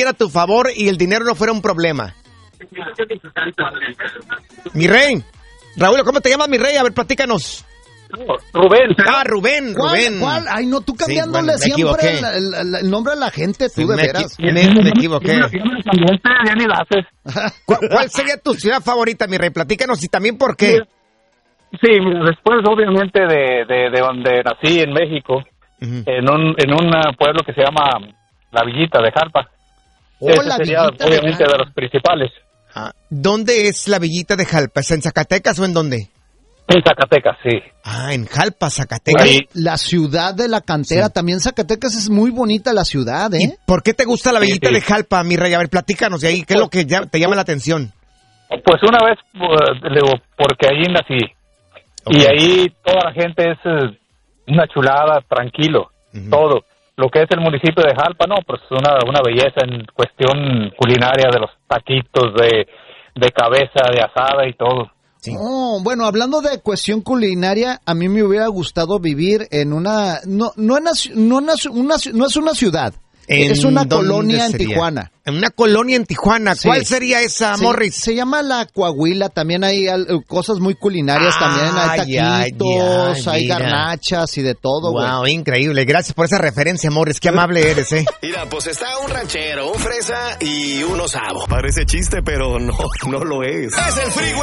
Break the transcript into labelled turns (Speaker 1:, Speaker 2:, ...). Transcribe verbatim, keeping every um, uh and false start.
Speaker 1: estuviera a tu favor y el dinero no fuera un problema. Mi rey. Raúl, ¿cómo te llamas, mi rey? A ver, platícanos.
Speaker 2: Rubén.
Speaker 1: Ah, Rubén,
Speaker 3: ¿Cuál,
Speaker 1: Rubén.
Speaker 3: ¿Cuál? Ay, no, tú cambiándole
Speaker 1: Sí, bueno, me
Speaker 3: siempre
Speaker 1: equivoqué.
Speaker 3: el, el- el nombre a la gente, tú
Speaker 1: Sí,
Speaker 3: de
Speaker 1: me,
Speaker 3: veras.
Speaker 1: equi- me- me equivoqué.
Speaker 2: Ya ni la haces.
Speaker 1: ¿Cuál, cuál sería tu ciudad favorita, mi rey? Platícanos y también por qué.
Speaker 2: Sí, mira, después obviamente de, de, de donde nací en México,
Speaker 1: Ujú.
Speaker 2: en un en un uh, pueblo que se llama La Villita de Jalpa.
Speaker 3: Oh,
Speaker 2: Ese
Speaker 3: La
Speaker 2: sería
Speaker 3: Villita de
Speaker 2: obviamente de,
Speaker 3: Jalpa.
Speaker 2: los principales.
Speaker 1: Ah, ¿dónde es la Villita de Jalpa? ¿Es en Zacatecas o en dónde?
Speaker 2: En Zacatecas, sí.
Speaker 1: Ah, en Jalpa, Zacatecas.
Speaker 2: Ahí.
Speaker 3: La ciudad de la cantera,
Speaker 1: Sí.
Speaker 3: también Zacatecas es muy bonita la ciudad,
Speaker 1: ¿Y
Speaker 3: ¿eh?
Speaker 1: por qué te gusta la
Speaker 2: Sí,
Speaker 1: Villita
Speaker 2: sí.
Speaker 1: de Jalpa, mi rey? A ver, platícanos de ahí. ¿Qué es lo que ya- te llama la atención?
Speaker 2: Pues una vez, uh, le digo, porque ahí nací.
Speaker 1: Ok.
Speaker 2: Y ahí toda la gente es eh, una chulada, tranquilo,
Speaker 1: Ujú.
Speaker 2: todo. Lo que es el municipio de Jalpa, no, pues una, una belleza en cuestión culinaria de los taquitos de, de cabeza, de asada y todo.
Speaker 1: Sí.
Speaker 3: Oh, bueno, hablando de cuestión culinaria, a mí me hubiera gustado vivir en una, no, no, en una, ci- no, una ci- una ci- no es una ciudad,
Speaker 1: ¿En
Speaker 3: es una
Speaker 1: dónde
Speaker 3: colonia en
Speaker 1: sería?
Speaker 3: Tijuana.
Speaker 1: En una colonia en Tijuana.
Speaker 3: Sí.
Speaker 1: ¿Cuál sería esa,
Speaker 3: Se,
Speaker 1: Morris?
Speaker 3: se llama La Coahuila, también hay al- cosas muy culinarias, también hay
Speaker 1: Ay, ay,
Speaker 3: taquitos,
Speaker 1: ay,
Speaker 3: hay
Speaker 1: mira.
Speaker 3: garnachas y de todo, güey.
Speaker 1: Wow, increíble. Gracias por esa referencia, Morris. Qué amable eres, ¿eh?
Speaker 4: Mira, pues está un ranchero, un fresa y un osavo. Parece chiste, pero no, no lo es. Es el Freeway